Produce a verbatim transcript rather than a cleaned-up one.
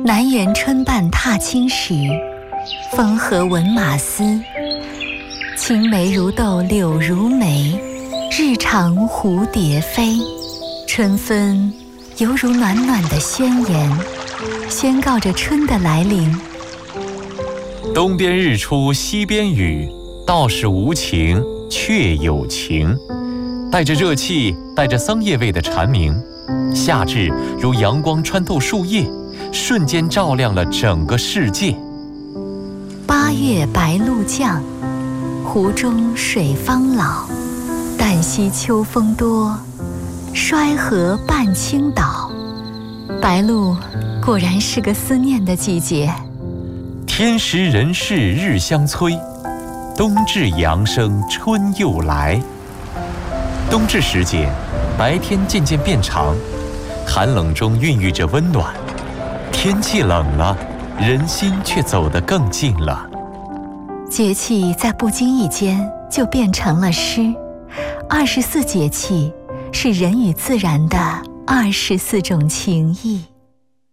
南园春半踏青时，风和闻马嘶。青梅如豆柳如眉，日长蝴蝶飞。春分犹如暖暖的宣言，宣告着春的来临。 东边日出西边雨，道是无晴却有晴。带着热气，带着桑叶味的蝉鸣，夏至如阳光穿透树叶，瞬间照亮了整个世界。 八月白露降，湖中水方老。旦夕秋风多，衰河半倾倒。白露果然是个思念的季节。 天时人事日相催，冬至阳生春又来。冬至时节，白天渐渐变长，寒冷中孕育着温暖。天气冷了，人心却走得更近了。 节气在不经意间就变成了诗。二十四节气是人与自然的二十四种情谊。